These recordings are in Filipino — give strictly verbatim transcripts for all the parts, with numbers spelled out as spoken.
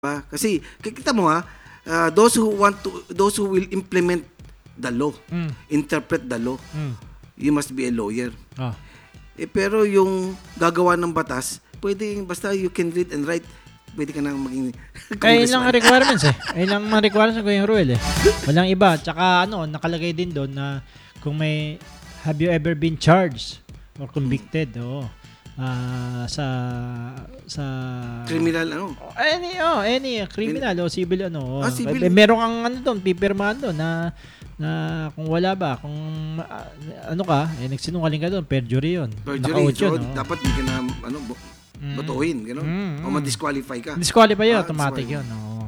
Ah, kasi kikita mo ha, ah, those who want to those who will implement the law, Mm. interpret the law, Mm. you must be a lawyer. Ah. Eh pero yung gagawa ng batas, pwede basta you can read and write, pwede ka nang maging Eh, yun lang ang congressman. requirements eh. Ayun lang ang requirements ng Kuya Ruel eh. Walang iba. Tsaka ano, nakalagay din doon na kung may, have you ever been charged or convicted? Oo. Ah, sa sa Criminal ano? any oh any criminal o civil ano oh. Ah, civil. Eh, meron kang ano doon pipirmahan doon na na kung wala ba kung ah, ano ka eh nagsinungaling ka doon perjury yun. Perjury. Naka-out So, yun, oh. dapat di ka na ano, bu- Mm. botohin, gano'n. Mm, O mm. ma-disqualify ka. Disqualify yun, Ah, automatic disqualify. yun. Oo.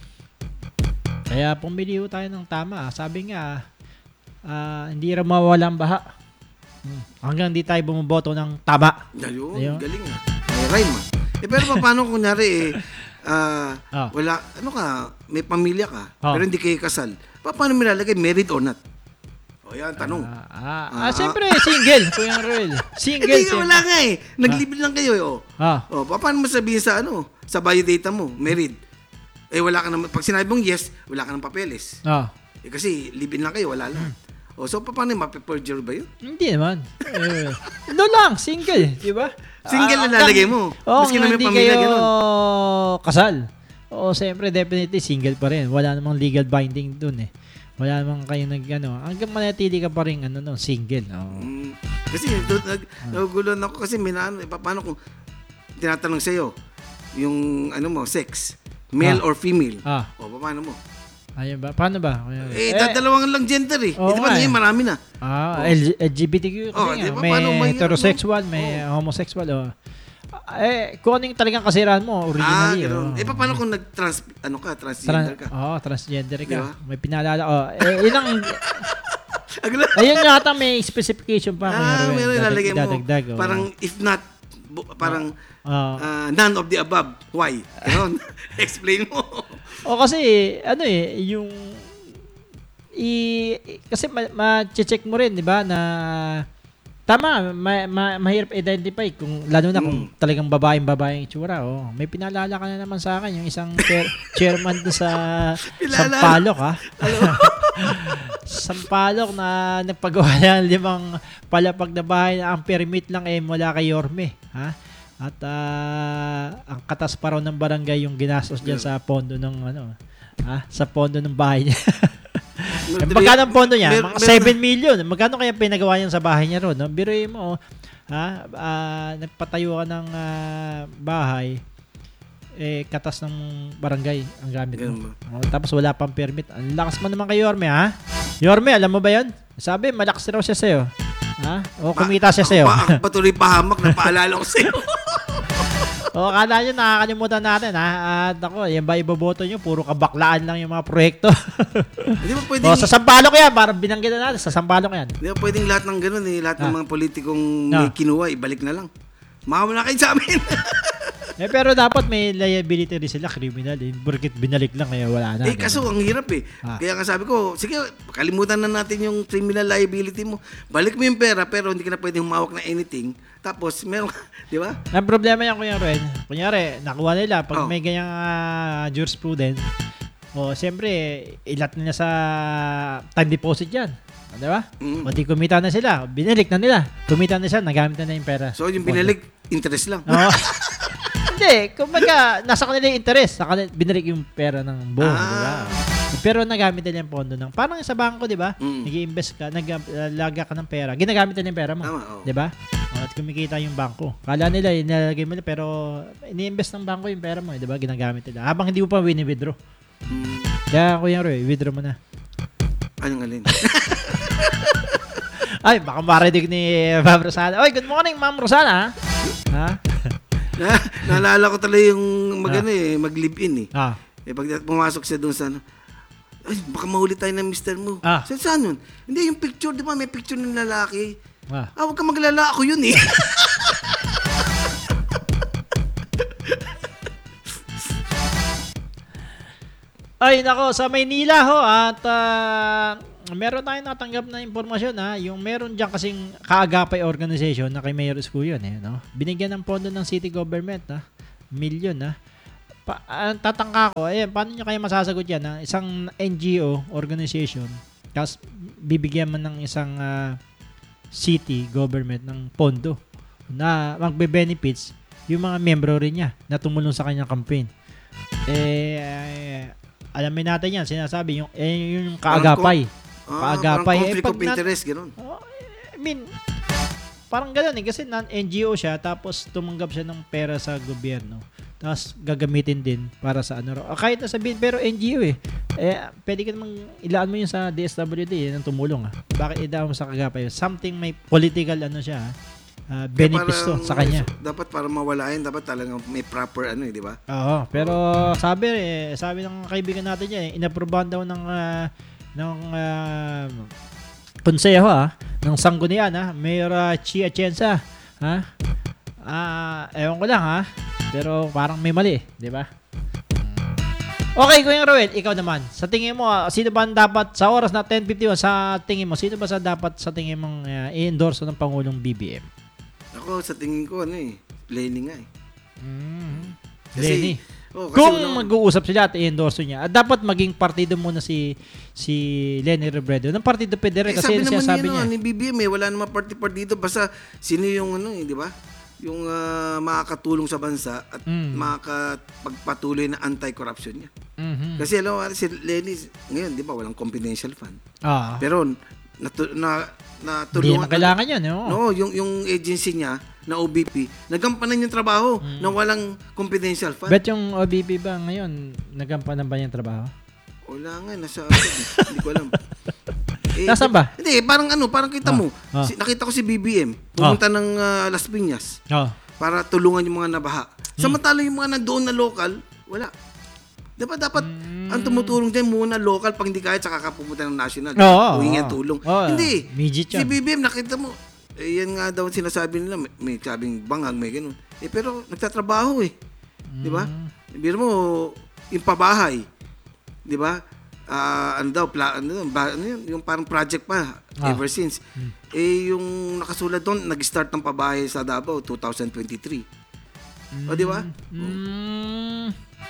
Kaya pumili ho tayo ng tama. Sabi nga, ah, hindi rin mawawala ang baha. Hmm. Hanggang hindi tayo bumoboto ng tama. Ayun, Ayun. galing ah. May rhyme ah. Eh pero pa- paano kunyari eh, ah, Ah. wala, ano ka, may pamilya ka, Ah. pero hindi kayo kasal. Pa- Paano mo nilalagay, married or not? O yan, tanong. Ah, ah, Ah, ah, siyempre, single. Kuya Roel. Single. Hindi ka, siyempre. wala nga eh. Nag-live lang kayo eh. Oh. Ah, O, pa- paano mo sabihin sa ano, sa biodata mo, married? Eh wala ka naman, pag sinabi mong yes, wala ka ng papeles. ah. Eh kasi live-in lang kayo, wala lang. O, so pa- paano yung mape-perjure ba yun? Hindi naman. Eh, doon lang, single. Di ba? Single Ah, na lalagay mo. Oo, Maski na may hindi pamilya, kayo ganun. kasal. Oo, siyempre, definitely single pa rin. Wala namang legal binding dun eh. Wala namang kayo nag, ano, hanggang manatili ka pa rin, ano, no, single. Oo. Mm, kasi do, nag, naguguluhan ako kasi may naano, eh, pa- paano kung tinatanong sa'yo, yung ano mo, sex, male Ah. or female. Ah, O, pa- paano mo? ayun ba? Paano ba? Kuya Roel? Eh, dadalawangan lang gender eh. oo Ito pa nga ngayon, eh. marami na. Ah, L- L G B T Q kasi Oh, nga. di ba? May Paano mahirap, heterosexual, no? may homosexual. Oh. Ah, Eh, kung ano yung talagang kasiraan mo, Ah, originally. gano'n. oh. Eh, pa- paano kung nag-trans, ano ka, transgender Tran- ka? Oo, transgender ka. Di ba? May pinalala. Oh, eh, ilang, Agla. ayun yata may specification pa. Kuya Ah, Ruel. meron Dadag- ilalagay mo. dadagdag, oh. Parang, if not, bu- parang, Ah. ah, none of the above. Why? Gano'n. Explain mo. O kasi, ano eh, yung, i, kasi ma- ma-check mo rin, di ba, na, tama, ma, ma- mahirap identify kung, lalo na kung talagang babaeng-babaeng itsura, oh. May pinalala ka na naman sa akin, yung isang chair, chairman doon sa Pinalala? Sampaloc, ha? Sampaloc na nagpagawa ng limang palapag na bahay na ang permit lang eh mula kay Yorme, ha? At ah, ang katas pa raw ng barangay yung ginastos diyan sa pondo ng ano, ha? Sa pondo ng bahay niya. Eh, magkano ang pondo niya? Mer- Mga meron- seven million. Magkano kaya pinagawa niya sa bahay niya ron? No? Biruin mo, oh, ha? Ah, nagpatayo ka ng ah, bahay, eh, katas ng barangay ang gamit mo. Ganun Oh, tapos wala pang permit. Ang lakas mo naman kay Yorme, ha? Yorme, alam mo ba yun? Sabi, malakas raw siya sa'yo. Ha? O, kumita siya sa'yo. Pa, ako patuloy pahamak na paalala ko sa'yo. O, akala nyo nakakalimutan natin, ha? At ako, yan ba iboboto nyo? Puro kabaklaan lang yung mga proyekto. Hindi mo pwedeng, O, sa Sampaloc yan. Parang binanggitan natin. Sa Sampaloc yan. hindi mo pwedeng lahat ng ganun eh. Lahat ng Ah. mga politikong Ah. may kinuha, ibalik na lang. Makaw na kayo sa amin. Eh, pero dapat may liability rin sila, criminal. Eh. Burkit binalik lang, kaya wala na. eh, kaso ang hirap eh. Ah. Kaya nga sabi ko, sige, kalimutan na natin yung criminal liability mo. Balik mo yung pera, pero hindi ka na pwedeng humawak na anything. Tapos, meron ka, di ba? Ang problema yan, Kuya Ren, kunyari, nakuha nila, pag Oh. may ganyang uh, jurisprudence, o siyempre, ilat nila sa time deposit yan. O, di ba? Mm. O di kumita na sila, binalik na nila. Kumita na sila, nagamit na na yung pera. So, yung binalik, interest lang. Oo. Hindi, kumbaga, nasa kanila yung interest. Sa kanila, binalik yung pera ng buong, Ah. di ba? Pero nagamit nila yung pondo ng, parang sa bangko, di ba? Mm. Nag-i-invest ka, nag-laga ka ng pera. Ginagamit nila yung pera mo. Tama, oh. Di ba? O, at kumikita yung bangko. Kala nila, inalagay mo nila, pero ini-invest ng bangko yung pera mo, eh, di ba? Ginagamit nila. Habang hindi mo pa wini-withdraw. Mm, Kaya, Kuya Roy, withdraw mo na. anong alin? Ay, baka marinig ni Ma'am Rosana. Oy, good morning, Ma'am Rosana. Ha? na, naalala ko talaga yung mag, ano, eh, mag-live-in eh. Ah. Eh, pag pumasok siya doon sa ano, ay, baka mahuli tayo ng mister mo. Ah. Sa saan yun? Hindi, yung picture, di ba? May picture ng lalaki. Ah. Ah, huwag ka maglala, ako yun eh. Ay, nako, sa Maynila ho at ah, meron tayong natanggap na impormasyon ha, yung meron diyan kasing kaagapay organization na kay Mayor Isko yun eh, no? Binigyan ng pondo ng city government ha, milyon ha. Pa, ang tatangka ko, eh, paano nyo kaya masasagot yan? Ng isang N G O organization, tapos bibigyan man ng isang uh, city government ng pondo na magbe-benefits yung mga membro rin niya na tumulong sa kanyang campaign. Eh, eh alamin natin yan, sinasabi, yung, eh, yung kaagapay. Ah, kaagapay. Parang conflict eh, pag of interest, gano'n. Oh, I mean, parang gano'n eh, kasi non-N G O siya, tapos tumanggap siya ng pera sa gobyerno. Tapos gagamitin din para sa ano. Ah, kahit na sabihin, pero N G O eh. Eh, pwede ka namang ilaan mo yun sa D S W D, yun ang tumulong ah. Bakit ilaan mo sa kagapay? Something may political ano siya ah, uh, benefits to sa kanya. Dapat para mawala yun, dapat talagang may proper ano eh, di ba? Oo, pero sabi eh, sabi ng kaibigan natin niya, eh, inaprobahan daw ng uh, ng uh, konseho ah, ng sanggunian ah, Mayor uh, Chi Atienza, ha? Ah, ewan ko lang ha. Pero parang may mali, di ba? Okay, Kuya Roel, ikaw naman. Sa tingin mo, uh, sino ba ang dapat sa oras na ten fifty-one, sa tingin mo, sino ba sa dapat sa tingin mong uh, i-endorse ng Pangulong B B M? Ako, sa tingin ko, ano eh, Lenny nga eh. Mm-hmm. Kasi, Lenny. Oh, kasi kung walang, mag-uusap sila at i-endorse niya, dapat maging partido muna si si Lenny Robredo ng Partido Federal eh, kasi sabi naman sabi niya, niya. No, ni B B M eh, wala naman party-partido, basta sino yung ano eh, di ba? Yung uh, makakatulong sa bansa at mm. makakapagpatuloy na anti-corruption niya. Mm-hmm. Kasi alam mo, si Lenny, ngayon, di ba, walang confidential fund. Ah. Pero, natu- na, Hindi natulungan. na kailangan yun, no? No, yung, yung agency niya, na O B P, nagampanan yung trabaho mm. na walang confidential fund. Bet yung O B P ba ngayon, nagampanan ba yung trabaho? Wala nga, nasa hindi ko alam. Eh, Nasaan ba? Hindi, parang ano, parang kita ah, mo. Ah. Si, nakita ko si B B M, pumunta ah. ng uh, Las Piñas oh. para tulungan yung mga nabaha. Hmm. Samantala yung mga nandoon na local, wala. Dapat dapat mm. ang tumutulong diyan muna local, pag hindi kaya tsaka ka pumunta ng national. Oh, Huwing oh, tulong. Oh, hindi. Si B B M nakita mo, eh, yan nga daw sinasabi nila, may, may sabing bangag, may ganun. Eh pero nagtatrabaho eh. Mm. 'Di ba? Biro mo yung pabahay. 'Di ba? Uh, ano daw, pla, ano, ba, ano yun, yung parang project pa ah. ever since. Hmm. Eh, yung nakasulat doon, nag-start ng pabahay sa Davao, twenty twenty-three. Mm. O, di ba? Mm.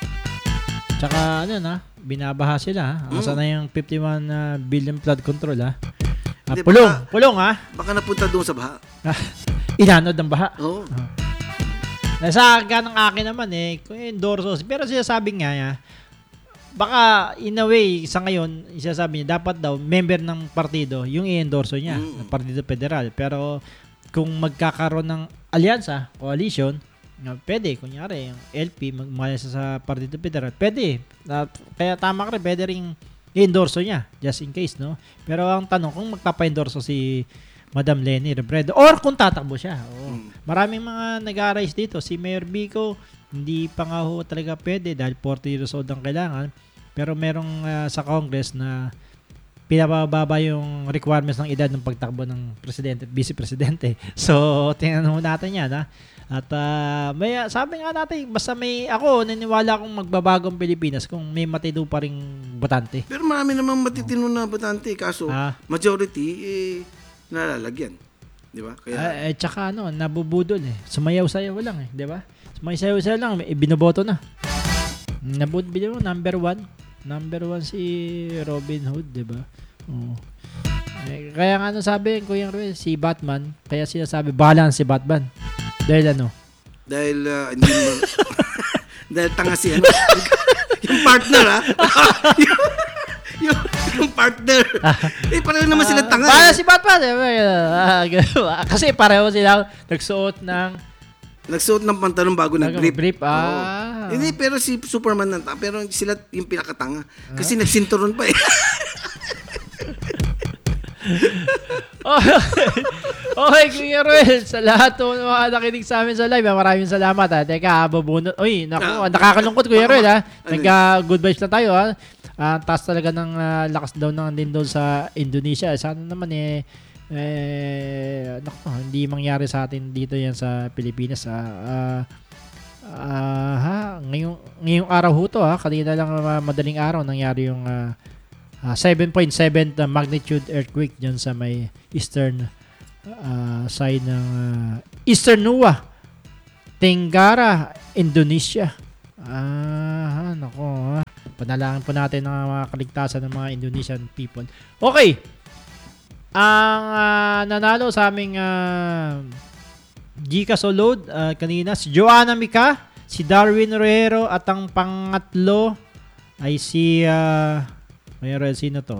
Tsaka, ano na, binabaha sila. Ha? Asa mm. na yung fifty-one uh, billion flood control, ha? Ah, Hindi, pulong, baka, pulong, ha? Baka napunta doon sa baha. Inanod ang baha. Oo. Oh. Ah. Nasa ng akin naman, eh, kung endorsos. Pero sinasabi nga, ya, baka in a way sa ngayon isasabi niya dapat daw member ng partido yung i-endorso niya mm. ng Partido Federal, pero kung magkakaroon ng alyansa, coalition, pwede kunyari yung L P magmalayas sa Partido Federal, pwede uh, kaya tama ka rin, pwede ring i-endorso niya just in case, no? Pero ang tanong kung magpapa-endorso si Madam Lenny Robredo or kung tatakbo siya. Oo. Mm. Maraming mga nag-arise dito, si Mayor Vico hindi pa nga ho talaga pwede dahil forty years old ang kailangan. Pero merong uh, sa Congress na pinabababa yung requirements ng edad ng pagtakbo ng presidente at vice-presidente. So, tingnan mo natin yan. Ha? At uh, may, sabi nga natin, basta may, ako naniniwala akong magbabagong Pilipinas kung may matino pa ring botante. Pero marami namang matitino na botante. Kaso, ah. majority, eh, nalalagyan. Di ba? Kaya, uh, eh, tsaka ano, nabubudol eh. Sumayaw-sayaw lang eh. Di ba? Sumayaw-sayaw lang, eh, binoboto na. Nabudol mo, number one. Number one si Robin Hood, di ba? Oh. Eh, kaya nga ano sabi, Kuya Ruel, si Batman, kaya sinasabi, balance si Batman. Dahil ano? Dahil, uh, hindi mo, dahil tanga si ano, yung partner, ha? yung, yung, yung partner. eh, pareho naman sila tanga. Balance eh. si Batman. Eh. Kasi pareho sila nagsuot ng Nagsuot ng pantalon bago nag-brief. Brief, ah. Oh. Hindi, pero si Superman nang pero sila yung pinakatanga. Kasi ah? nagsinturon pa eh. Okay. Okay, Kuya Ruel, sa lahat ng mga nakinig sa amin sa live, maraming salamat ha. Teka, babunot. Uy, naku, ah, nakakalungkot Kuya Ruel ha. Nagka-good vibes na tayo ha. Uh, taas talaga ng uh, lakas daw ng din doon sa Indonesia. Sana naman eh, eh naku, hindi mangyari sa atin dito yan sa Pilipinas. Ah, uh, uh, ha, ngayong, ngayong araw ho to ha. Kanina lang uh, madaling araw nangyari yung uh, uh, seven point seven uh, magnitude earthquake dyan sa may eastern uh, side ng uh, Eastern Nuwa, Tenggara, Indonesia. Ah, nako. Ha? Panalangin po natin ang mga kaligtasan ng mga Indonesian people. Okay. Ang ah, nanalo sa aming uh, Gcash o load uh, kanina si Joanna Mika, si Darwin Rohero at ang pangatlo ay si uh, mayroon sino to?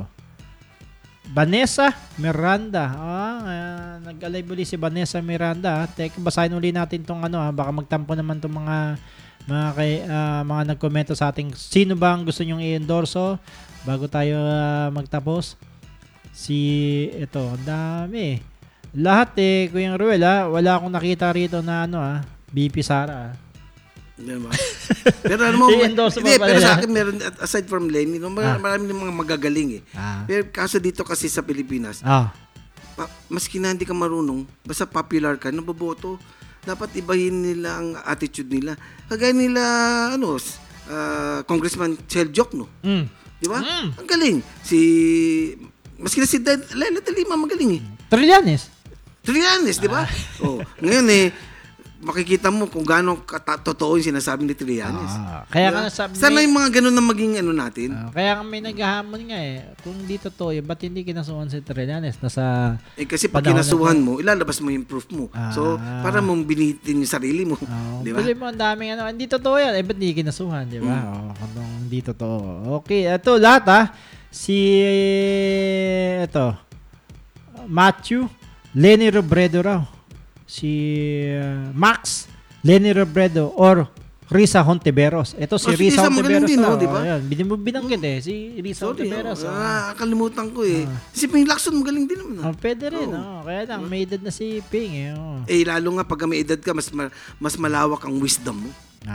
Vanessa Miranda. Ah, uh, nag-alive uli si Vanessa Miranda. Teka, basahin uli natin tong ano ha. Baka magtampo naman tong mga mga kay, uh, mga nagkomento sa ating sino ba ang gusto nyong i-endorso bago tayo uh, magtapos. Si ito, ang dami. Lahat eh, Kuya Ruel ha, wala akong nakita rito na ano ha, B P Sara. Diba? Pero ano mo, I-endorse mo hindi, ba pero nila? sa akin meron, aside from Lenny, no, mar- Ah. marami ng mga magagaling eh. Ah. Pero kaso dito kasi sa Pilipinas, Ah. pa, maski na hindi ka marunong, basta popular ka, naboboto, dapat ibahin nila ang attitude nila. Kagaya nila, ano, s- ah, Congressman Chel Jokno. Mm. Di ba? Mm. Ang galing. Si, maski na si Dad- Lela de Lima, magaling eh. Trillanes. Trillanes, di ba? Oh, ngayon eh, makikita mo kung gaano kata- totoo yung sinasabi ni Trillanes. Ah, kaya Diba? nga sabi Sana yung mga ganun na maging ano natin. Ah, kaya nga may naghahamon nga eh. Kung di totoo yun, ba't hindi kinasuhan si Trillanes? Nasa eh kasi pag panahon na kinasuhan to. mo, ilalabas mo yung proof mo. So, Ah. para mong binitin yung sarili mo. Oh, di ba? Pili mo ang daming ano. Hindi totoo yan. Eh, ba't hindi kinasuhan? Di ba? Mm. Oh, kung hindi totoo. Okay, ito lahat ah. Si, ito, Matthew, Lenny Robredo raw. Si uh, Max, Lenny Robredo, or Risa Hontiveros. Ito si Oh, si Risa Risa magaling Hontiveros. din, no? Oh, Di ba? ayan. Bin- binanggit eh. Si Risa Sorry, Hontiveros. oh, oh. ah, kalimutan ko eh. Si Ping Lacson magaling din naman. Oh, Ah. pwede rin. Oh. Oh. Kaya lang, may edad na si Ping eh. Oh. Eh, lalo nga pag may edad ka, mas ma- mas malawak ang wisdom mo.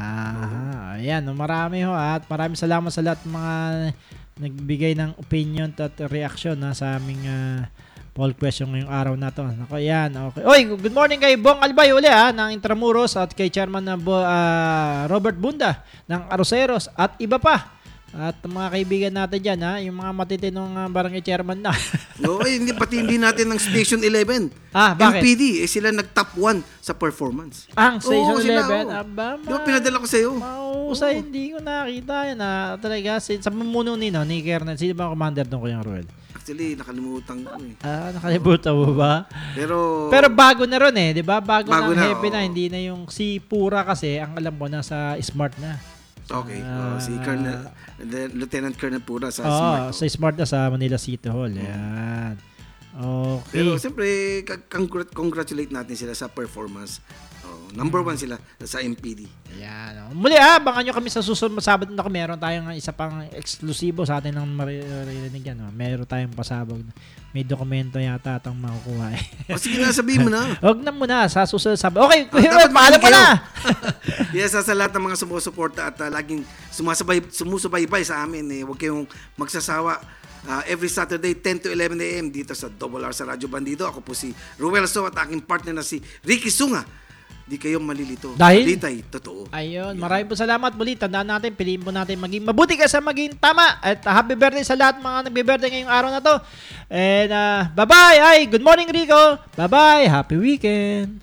Ah, ayan. No, marami ho. At maraming salamat sa lahat ng mga nagbigay ng opinion at reaction na sa aming ah, poll question ngayong araw na to. Ako, yan. Okay. Oy, good morning kay Bong Albay uli ha, ng Intramuros at kay Chairman na Bo, ah, Robert Bunda ng Aroseros at iba pa. At mga kaibigan natin dyan ha, yung mga matitinong uh, barangay chairman na. No, eh, hindi, pati hindi natin ng Station eleven. Ah, bakit? M P D, eh, sila nag-top one sa performance. Ang Station Oo, sila, eleven, oo. aba, Di ba pinadala ko sa'yo? Mausay, hindi ko nakita yan na talaga. Si, sa mamuno ni, no, ni Kernel, sino ba ang commander doon, Kuya Ruel? Actually, nakalimutan ko eh. Ah, nakalimutan mo ba? Pero, Pero bago na ron eh, di ba? Bago, Bago na, na, heavy oo. na, hindi na yung si Pura kasi, ang alam mo na sa Smart na. okay, Ah, oh, si Colonel, the Lieutenant Colonel Pura sa Oo, Smart. oh. sa Smart na sa Manila City Hall. Yan. Okay. Pero siyempre, c- congrat- congratulate natin sila sa performance. Oh, number one sila sa M P D. Ayan. oh. Muli ha, abangan nyo kami sa susunod na Sabado na kami. Meron tayong isa pang eksklusibo sa atin ng maririnig yan. Oh. Meron tayong pasabog. May dokumento yata atang makukuha eh. O sige na, sabihin mo na. Huwag na muna sa susunod na Sabado. Okay, Ah, Kuya Rod, dapat paalam ka makinig na. Yes, sa lahat ng mga sumusuporta at uh, laging sumasabay, sumusubaybay sa amin. Eh. Huwag kayong magsasawa. Uh, every Saturday, ten to eleven a.m. dito sa Double R sa Radyo Bandido. Ako po si Ruel So at aking partner na si Ricky Sunga. Di kayo malilito. Dahil? Litay, totoo. Ayun, maraming po salamat muli. Tandaan natin, piliin po natin maging mabuti ka sa maging tama. At uh, happy birthday sa lahat mga nagbe-birthday ngayong araw na to. And uh, bye-bye. Ay, good morning Rico. Bye-bye. Happy weekend.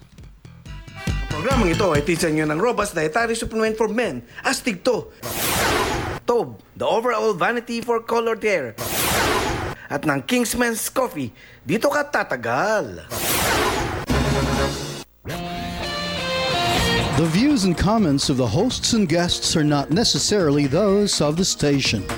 Ang programang ito ay tisan nyo ng Robust Dietary Supplement for Men. Astig to. Tob, the overall vanity for colored hair. At ng Kingsman's Coffee, dito ka tatagal. The views and comments of the hosts and guests are not necessarily those of the station.